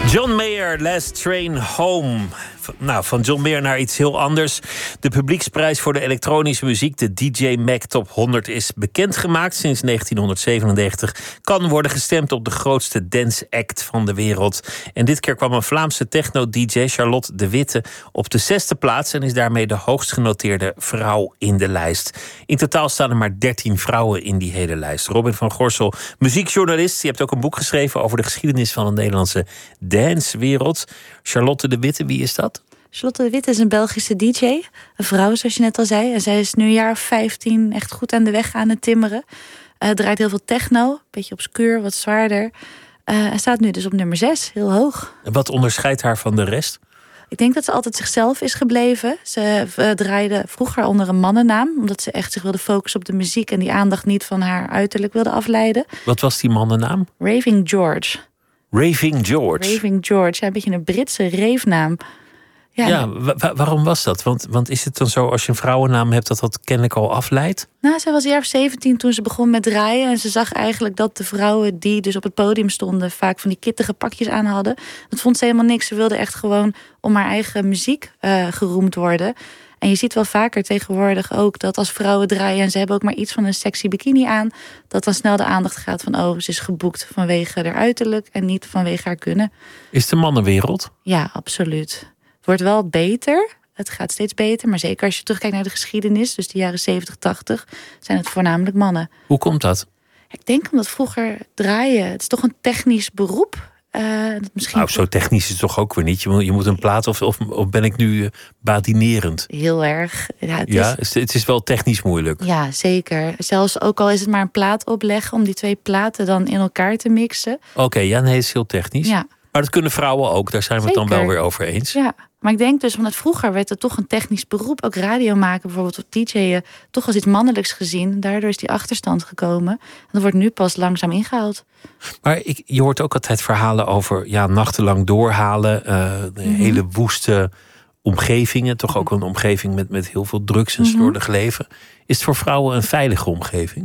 John Mayer, Last Train Home. Nou, van John Mayer naar iets heel anders. De publieksprijs voor de elektronische muziek, de DJ Mag Top 100, is bekendgemaakt. Sinds 1997 kan worden gestemd op de grootste dance act van de wereld. En dit keer kwam een Vlaamse techno-DJ, Charlotte de Witte, op de 6e plaats en is daarmee de hoogst genoteerde vrouw in de lijst. In totaal staan er maar 13 vrouwen in die hele lijst. Robin van Gorsel, muziekjournalist. Je hebt ook een boek geschreven over de geschiedenis van de Nederlandse dancewereld. Charlotte de Witte, wie is dat? Charlotte de Witte is een Belgische DJ. Een vrouw, zoals je net al zei. En zij is nu een jaar of 15 echt goed aan de weg aan het timmeren. Draait heel veel techno. Een beetje obscuur, wat zwaarder. En staat nu dus op nummer 6, heel hoog. En wat onderscheidt haar van de rest? Ik denk dat ze altijd zichzelf is gebleven. Ze draaide vroeger onder een mannennaam. Omdat ze echt zich wilde focussen op de muziek. En die aandacht niet van haar uiterlijk wilde afleiden. Wat was die mannennaam? Raving George. Raving George? Raving George, ja, een beetje een Britse reefnaam. Ja, waarom was dat? Want is het dan zo, als je een vrouwennaam hebt, dat kennelijk al afleidt? Nou, zij was een jaar of 17 toen ze begon met draaien. En ze zag eigenlijk dat de vrouwen die dus op het podium stonden vaak van die kittige pakjes aan hadden. Dat vond ze helemaal niks. Ze wilde echt gewoon om haar eigen muziek geroemd worden. En je ziet wel vaker tegenwoordig ook dat als vrouwen draaien en ze hebben ook maar iets van een sexy bikini aan, dat dan snel de aandacht gaat van, oh, ze is geboekt vanwege haar uiterlijk en niet vanwege haar kunnen. Is het een mannenwereld? Ja, absoluut. Het wordt wel beter. Het gaat steeds beter. Maar zeker als je terugkijkt naar de geschiedenis, dus de jaren 70, 80, zijn het voornamelijk mannen. Hoe komt dat? Ik denk omdat vroeger draaien, het is toch een technisch beroep. Misschien Nou, zo technisch is het toch ook weer niet. Je moet een plaat of ben ik nu badinerend? Heel erg. Het is wel technisch moeilijk. Ja, zeker. Zelfs ook al is het maar een plaat opleggen om die twee platen dan in elkaar te mixen. Oké, ja, nee, het is heel technisch. Ja. Maar dat kunnen vrouwen ook, daar zijn we het dan wel weer over eens. Ja, maar ik denk dus, want vroeger werd het toch een technisch beroep. Ook radio maken, bijvoorbeeld of DJ'en, toch als iets mannelijks gezien. Daardoor is die achterstand gekomen. En dat wordt nu pas langzaam ingehaald. Maar je hoort ook altijd verhalen over nachtenlang doorhalen. Hele woeste omgevingen. Toch ook een omgeving met heel veel drugs en slordig leven. Is het voor vrouwen een veilige omgeving?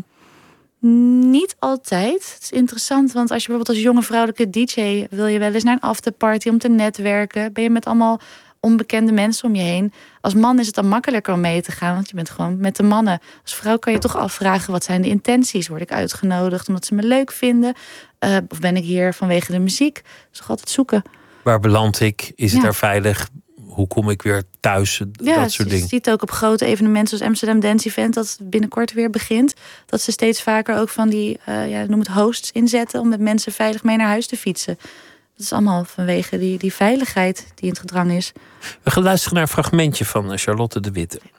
Niet altijd. Het is interessant, want als je bijvoorbeeld als jonge vrouwelijke DJ wil je wel eens naar een afterparty om te netwerken. Ben je met allemaal onbekende mensen om je heen. Als man is het dan makkelijker om mee te gaan, want je bent gewoon met de mannen. Als vrouw kan je toch afvragen, wat zijn de intenties? Word ik uitgenodigd omdat ze me leuk vinden? Of ben ik hier vanwege de muziek? Dat is toch altijd zoeken. Waar beland ik? Is het daar veilig? Hoe kom ik weer thuis? Dat soort dingen. Je ziet ook op grote evenementen zoals Amsterdam Dance Event, dat binnenkort weer begint, dat ze steeds vaker ook van die, noem het hosts inzetten om met mensen veilig mee naar huis te fietsen. Dat is allemaal vanwege die veiligheid die in het gedrang is. We gaan luisteren naar een fragmentje van Charlotte de Witte.